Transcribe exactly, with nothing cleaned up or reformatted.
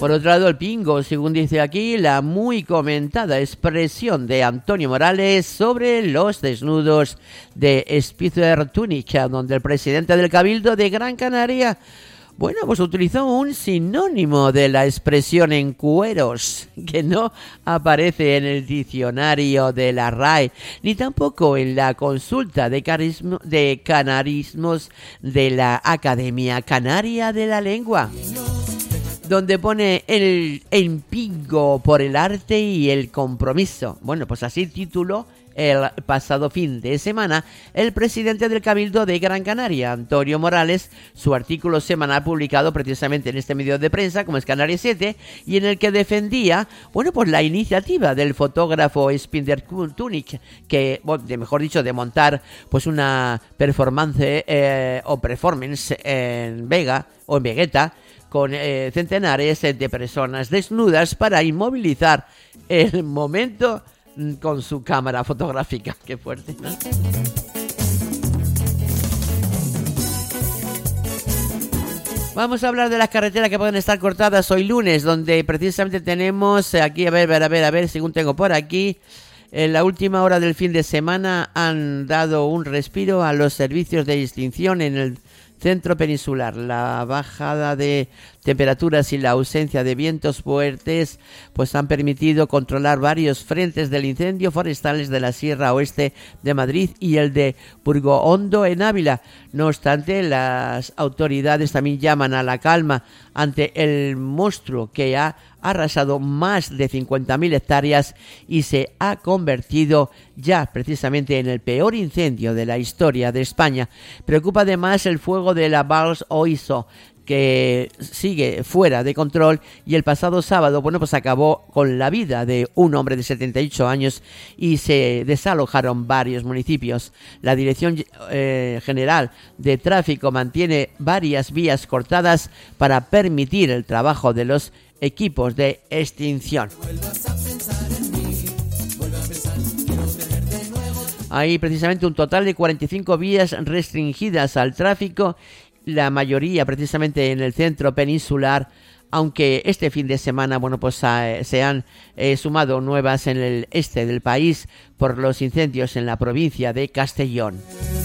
Por otro lado, el pingo, según dice aquí, la muy comentada expresión de Antonio Morales sobre los desnudos de Spitzer-Túnich, donde el presidente del Cabildo de Gran Canaria, bueno, pues utilizó un sinónimo de la expresión en cueros, que no aparece en el diccionario de la R A E, ni tampoco en la consulta de, carismo, de canarismos de la Academia Canaria de la Lengua, donde pone el empingo por el arte y el compromiso. Bueno, pues así tituló el pasado fin de semana el presidente del Cabildo de Gran Canaria, Antonio Morales, su artículo semanal publicado precisamente en este medio de prensa, como es Canarias siete, y en el que defendía, bueno, pues la iniciativa del fotógrafo Spitzer-Túnich, que, bueno, de, mejor dicho, de montar pues una performance eh, o performance en Vega o en Vegueta, con eh, centenares de personas desnudas para inmovilizar el momento con su cámara fotográfica. Qué fuerte, ¿no? Vamos a hablar de las carreteras que pueden estar cortadas hoy lunes, donde precisamente tenemos aquí, a ver, a ver, a ver, a ver, según tengo por aquí, en la última hora del fin de semana han dado un respiro a los servicios de extinción en el centro peninsular. La bajada de temperaturas y la ausencia de vientos fuertes pues han permitido controlar varios frentes del incendio forestales de la Sierra Oeste de Madrid y el de Burgohondo en Ávila. No obstante, las autoridades también llaman a la calma ante el monstruo que ha arrasado más de cincuenta mil hectáreas y se ha convertido ya precisamente en el peor incendio de la historia de España. Preocupa además el fuego de la Vals Oizo, que sigue fuera de control, y el pasado sábado, bueno, pues acabó con la vida de un hombre de setenta y ocho años y se desalojaron varios municipios. La Dirección eh, General de Tráfico mantiene varias vías cortadas para permitir el trabajo de los equipos de extinción. Hay precisamente un total de cuarenta y cinco vías restringidas al tráfico, la mayoría precisamente en el centro peninsular, aunque este fin de semana, bueno, pues eh, se han eh, sumado nuevas en el este del país por los incendios en la provincia de Castellón.